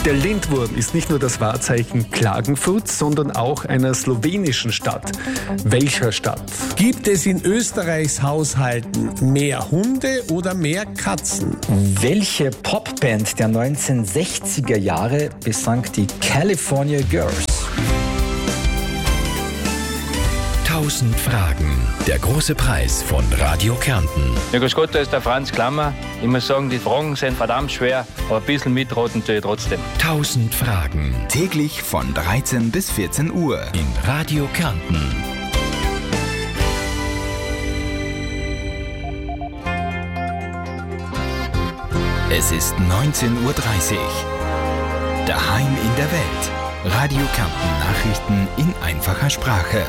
Der Lindwurm ist nicht nur das Wahrzeichen Klagenfurts, sondern auch einer slowenischen Stadt. Welcher Stadt? Gibt es in Österreichs Haushalten mehr Hunde oder mehr Katzen? Welche Popband der 1960er Jahre besang die California Girls? 1000 Fragen. Der große Preis von Radio Kärnten. Ja, grüß Gott, da ist der Franz Klammer. Ich muss sagen, die Fragen sind verdammt schwer, aber ein bisschen mitraten tue ich trotzdem. 1000 Fragen. Täglich von 13 bis 14 Uhr. In Radio Kärnten. Es ist 19:30 Uhr. Daheim in der Welt. Radio Kärnten Nachrichten in einfacher Sprache.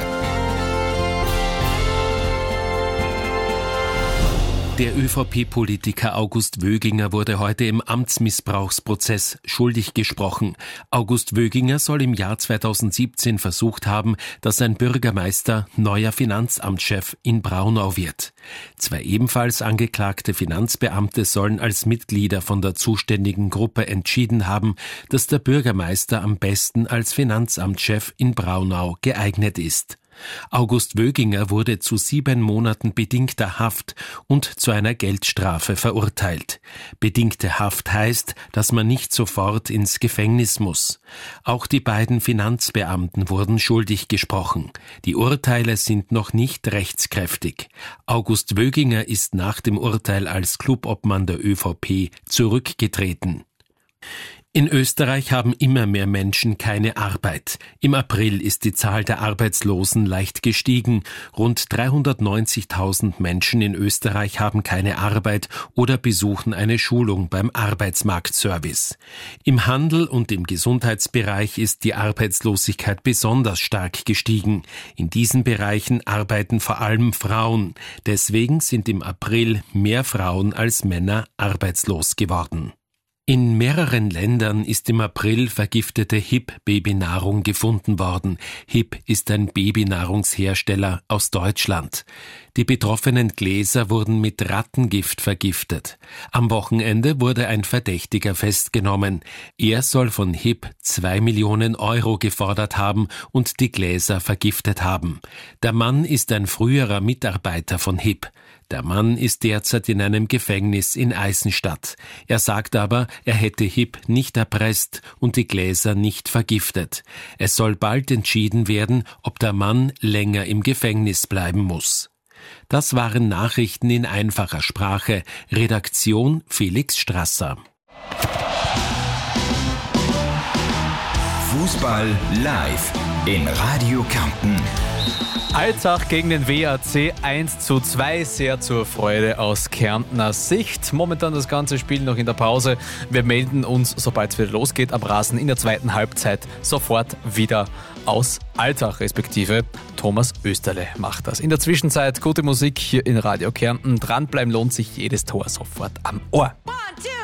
Der ÖVP-Politiker August Wöginger wurde heute im Amtsmissbrauchsprozess schuldig gesprochen. August Wöginger soll im Jahr 2017 versucht haben, dass ein Bürgermeister neuer Finanzamtschef in Braunau wird. 2 ebenfalls angeklagte Finanzbeamte sollen als Mitglieder von der zuständigen Gruppe entschieden haben, dass der Bürgermeister am besten als Finanzamtschef in Braunau geeignet ist. August Wöginger wurde zu 7 Monaten bedingter Haft und zu einer Geldstrafe verurteilt. Bedingte Haft heißt, dass man nicht sofort ins Gefängnis muss. Auch die beiden Finanzbeamten wurden schuldig gesprochen. Die Urteile sind noch nicht rechtskräftig. August Wöginger ist nach dem Urteil als Clubobmann der ÖVP zurückgetreten. In Österreich haben immer mehr Menschen keine Arbeit. Im April ist die Zahl der Arbeitslosen leicht gestiegen. Rund 390.000 Menschen in Österreich haben keine Arbeit oder besuchen eine Schulung beim Arbeitsmarktservice. Im Handel und im Gesundheitsbereich ist die Arbeitslosigkeit besonders stark gestiegen. In diesen Bereichen arbeiten vor allem Frauen. Deswegen sind im April mehr Frauen als Männer arbeitslos geworden. In mehreren Ländern ist im April vergiftete HiP-Babynahrung gefunden worden. HiP ist ein Babynahrungshersteller aus Deutschland. Die betroffenen Gläser wurden mit Rattengift vergiftet. Am Wochenende wurde ein Verdächtiger festgenommen. Er soll von HiP 2 Millionen Euro gefordert haben und die Gläser vergiftet haben. Der Mann ist ein früherer Mitarbeiter von HiP. Der Mann ist derzeit in einem Gefängnis in Eisenstadt. Er sagt aber, er hätte HiP nicht erpresst und die Gläser nicht vergiftet. Es soll bald entschieden werden, ob der Mann länger im Gefängnis bleiben muss. Das waren Nachrichten in einfacher Sprache. Redaktion Felix Strasser. Fußball live in Radio Kärnten. Altach gegen den WAC 1:2, sehr zur Freude aus Kärntner Sicht. Momentan das ganze Spiel noch in der Pause. Wir melden uns, sobald es wieder losgeht, am Rasen in der zweiten Halbzeit sofort wieder aus Altach, respektive Thomas Österle macht das. In der Zwischenzeit gute Musik hier in Radio Kärnten. Dranbleiben lohnt sich, jedes Tor sofort am Ohr. 1, 2